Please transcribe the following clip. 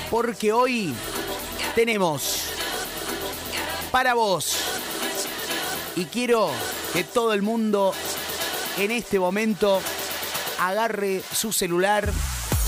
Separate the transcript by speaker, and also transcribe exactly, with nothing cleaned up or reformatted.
Speaker 1: porque hoy tenemos para vos, y quiero que todo el mundo en este momento agarre su celular